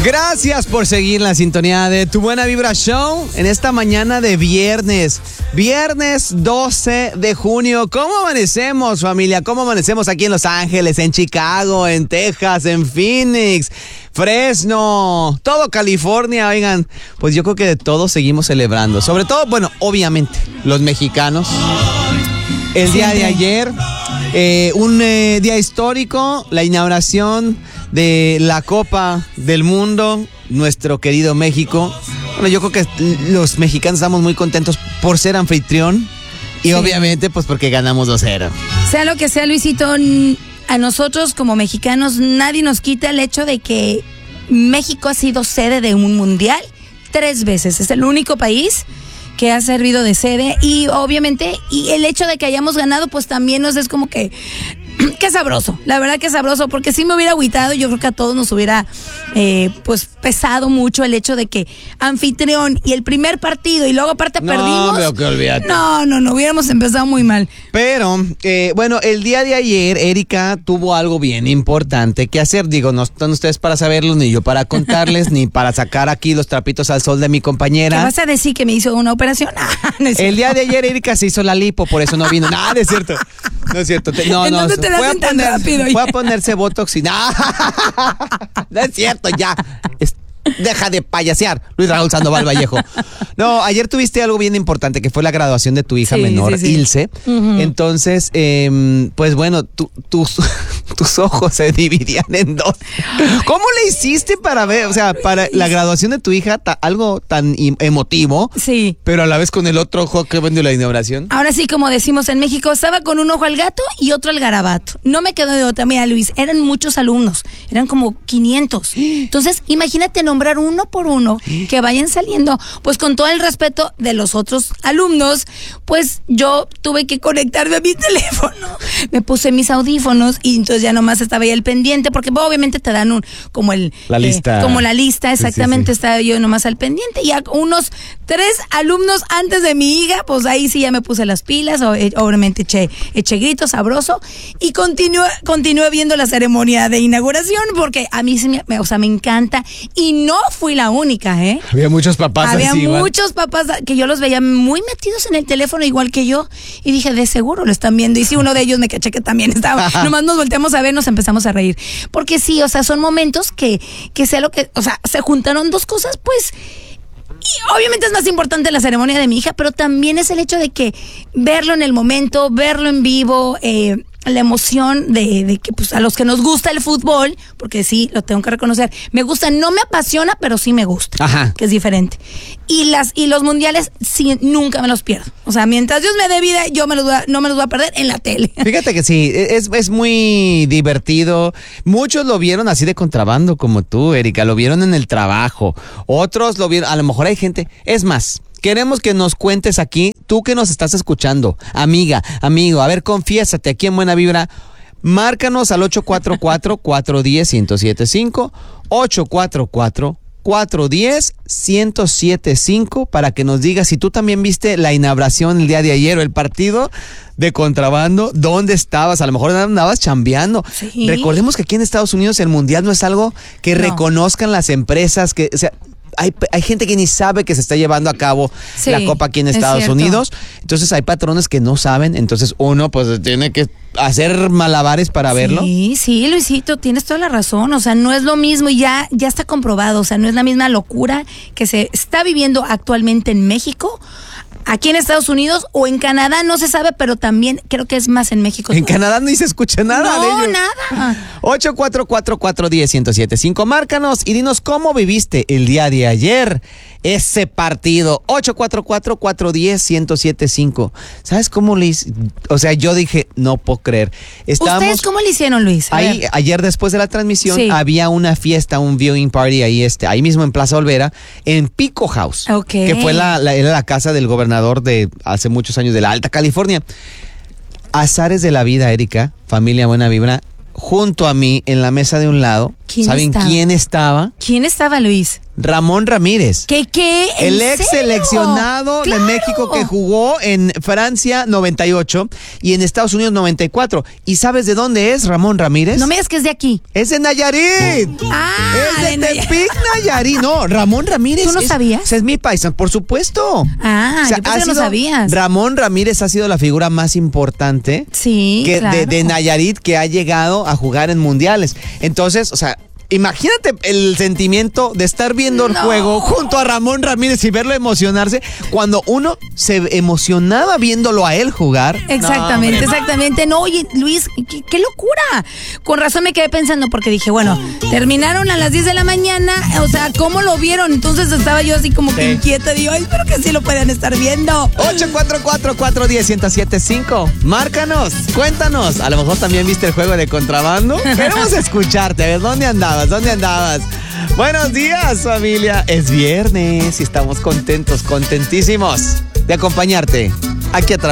Gracias por seguir la sintonía de Tu Buena Vibra Show en esta mañana de viernes 12 de junio. ¿Cómo amanecemos, familia? ¿Cómo amanecemos aquí en Los Ángeles, en Chicago, en Texas, en Phoenix, Fresno, todo California? Oigan, pues yo creo que de todo seguimos celebrando. Sobre todo, bueno, obviamente, los mexicanos. El día de ayer, un día histórico, la inauguración de la Copa del Mundo, nuestro querido México. Bueno, yo creo que los mexicanos estamos muy contentos por ser anfitrión y obviamente pues porque ganamos 2-0. Sea lo que sea, Luisito, a nosotros como mexicanos nadie nos quita el hecho de que México ha sido sede de un mundial 3 veces. Es el único país que ha servido de sede y obviamente y el hecho de que hayamos ganado pues también nos es como que qué sabroso, la verdad que sabroso, porque si me hubiera agüitado, yo creo que a todos nos hubiera pues pesado mucho el hecho de que anfitrión y el primer partido y luego aparte perdimos. No, que olvídate. No, hubiéramos empezado muy mal. Pero, bueno, el día de ayer, Erika tuvo algo bien importante que hacer. Digo, no están ustedes para saberlo, ni yo para contarles, ni para sacar aquí los trapitos al sol de mi compañera. ¿Qué vas a decir que me hizo una operación? No es el día de ayer, Erika se hizo la lipo, por eso no vino. No es cierto. No es cierto. No. Fue a ponerse botox y nada. No es cierto, ya. Deja de payasear, Luis Raúl Sandoval Vallejo. No, ayer tuviste algo bien importante, que fue la graduación de tu hija menor, Ilse. Uh-huh. Entonces, pues bueno, tus ojos se dividían en 2. ¿Cómo le hiciste para ver, o sea, para la graduación de tu hija, algo tan emotivo? Sí. Pero a la vez con el otro ojo que vendió la inauguración. Ahora sí, como decimos en México, estaba con un ojo al gato y otro al garabato. No me quedó de otra. Mira, Luis, eran muchos alumnos, eran como 500. Entonces, imagínate nombrar uno por uno, que vayan saliendo, pues con todo el respeto de los otros alumnos, pues yo tuve que conectarme a mi teléfono, me puse mis audífonos y entonces ya nomás estaba ahí el pendiente, porque obviamente te dan la lista, exactamente, sí. Estaba yo nomás al pendiente, y a unos 3 alumnos antes de mi hija, pues ahí sí ya me puse las pilas, obviamente eché gritos, sabroso, y continué viendo la ceremonia de inauguración, porque a mí me encanta, y no fui la única, ¿eh? Había muchos papás papás que yo los veía muy metidos en el teléfono igual que yo y dije, de seguro lo están viendo, y sí, uno de ellos me caché que también estaba, nomás nos volteamos a ver, nos empezamos a reír, porque sí, o sea, son momentos que sea lo que, o sea, se juntaron 2 cosas, pues, y obviamente es más importante la ceremonia de mi hija, pero también es el hecho de que verlo en el momento, verlo en vivo, la emoción de que pues a los que nos gusta el fútbol, porque sí, lo tengo que reconocer, me gusta, no me apasiona, pero sí me gusta. Ajá. Que es diferente. Y los mundiales sí, nunca me los pierdo. O sea, mientras Dios me dé vida, yo no me los voy a perder en la tele. Fíjate que sí, es muy divertido. Muchos lo vieron así de contrabando como tú, Erika, lo vieron en el trabajo. Otros lo vieron, a lo mejor hay gente, es más, queremos que nos cuentes aquí, tú que nos estás escuchando, amiga, amigo, a ver, confiésate aquí en Buena Vibra. Márcanos al 844-410-1075, 844-410-1075 para que nos digas si tú también viste la inauguración el día de ayer o el partido de contrabando, ¿dónde estabas? A lo mejor andabas chambeando. Sí. Recordemos que aquí en Estados Unidos el mundial no es algo que reconozcan las empresas, que, o sea, hay gente que ni sabe que se está llevando a cabo la Copa aquí en Estados Unidos. Entonces hay patrones que no saben. Entonces uno pues tiene que hacer malabares para verlo. Sí, Luisito, tienes toda la razón. O sea, no es lo mismo y ya está comprobado. O sea, no es la misma locura que se está viviendo actualmente en México, aquí en Estados Unidos o en Canadá, no se sabe, pero también creo que es más en México. En Canadá ni se escucha nada de ellos. No, nada. 844-410-1075. Márcanos y dinos cómo viviste el día de ayer ese partido. 844-410-1075. ¿Sabes cómo le hice? O sea, yo dije, no puedo creer. ¿Ustedes cómo le hicieron, Luis? Ayer después de la transmisión había una fiesta, un viewing party ahí mismo en Plaza Olvera, en Pico House. Okay. Que fue era la casa del gobernador de hace muchos años de la Alta California. Azares de la vida, Erika, familia Buena Vibra, junto a mí en la mesa de un lado. ¿Saben quién estaba? ¿Quién estaba, Luis? Ramón Ramírez. ¿Qué? El ex seleccionado de México que jugó en Francia 98 y en Estados Unidos 94. ¿Y sabes de dónde es Ramón Ramírez? No me digas que es de aquí. Es de Nayarit. Es de Tepic, Nayarit. No, Ramón Ramírez. ¿Tú no sabías? Es mi paisano, por supuesto. Yo pensé que no sabías. Ramón Ramírez ha sido la figura más importante claro. de Nayarit que ha llegado a jugar en mundiales. Entonces, o sea, imagínate el sentimiento de estar viendo el juego junto a Ramón Ramírez y verlo emocionarse cuando uno se emocionaba viéndolo a él jugar. Exactamente. No, oye, Luis, qué locura. Con razón me quedé pensando porque dije, bueno, terminaron a las 10 de la mañana, o sea, ¿cómo lo vieron? Entonces estaba yo así como que inquieta, digo, ay, espero que sí lo puedan estar viendo. 844-410-1075. Márcanos, cuéntanos. A lo mejor también viste el juego de contrabando. Queremos escucharte. A ver, ¿dónde andabas? Buenos días, familia. Es viernes y estamos contentísimos de acompañarte aquí a través